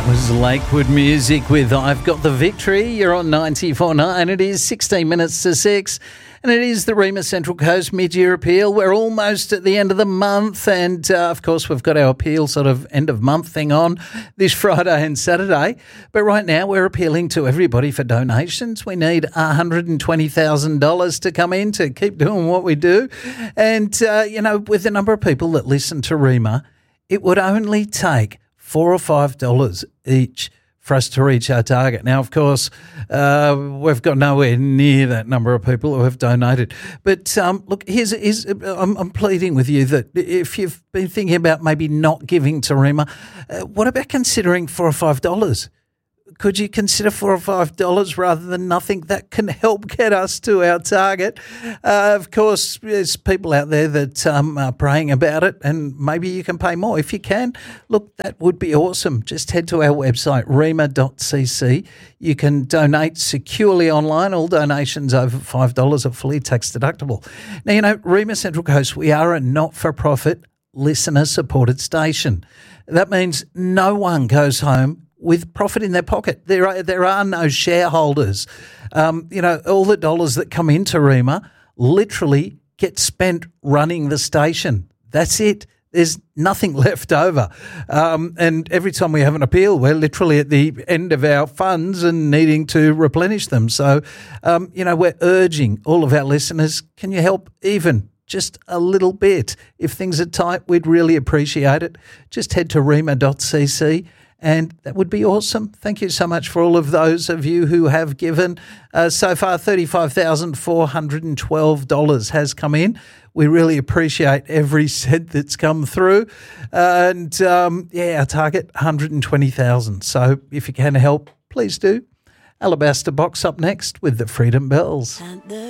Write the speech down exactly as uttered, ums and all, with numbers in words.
Was Lakewood Music with I've Got the Victory. You're on ninety-four point nine. It is sixteen minutes to six, and it is the REMA Central Coast Mid-Year Appeal. We're almost at the end of the month, and uh, of course we've got our appeal sort of end of month thing on this Friday and Saturday. But right now we're appealing to everybody for donations. We need one hundred twenty thousand dollars to come in to keep doing what we do. And, uh, you know, with the number of people that listen to REMA, it would only take four or five dollars each for us to reach our target. Now, of course, uh, we've got nowhere near that number of people who have donated. But um, look, here's, here's I'm, I'm pleading with you that if you've been thinking about maybe not giving to REMA, uh, what about considering four or five dollars? Could you consider four or five dollars rather than nothing? That can help get us to our target. Uh, of course, there's people out there that um, are praying about it, and maybe you can pay more. If you can, look, that would be awesome. Just head to our website, rema dot c c. You can donate securely online. All donations over five dollars are fully tax deductible. Now, you know, REMA Central Coast, we are a not-for-profit, listener-supported station. That means no one goes home with profit in their pocket. There are there are no shareholders. Um, you know, all the dollars that come into REMA literally get spent running the station. That's it. There's nothing left over. Um, and every time we have an appeal, we're literally at the end of our funds and needing to replenish them. So, um, you know, we're urging all of our listeners, can you help even just a little bit? If things are tight, we'd really appreciate it. Just head to rema dot c c. And that would be awesome. Thank you so much for all of those of you who have given. Uh, so far, thirty-five thousand four hundred twelve dollars has come in. We really appreciate every cent that's come through. And, um, yeah, our target, one hundred twenty thousand dollars. So if you can help, please do. Alabaster Box up next with the Freedom Bells.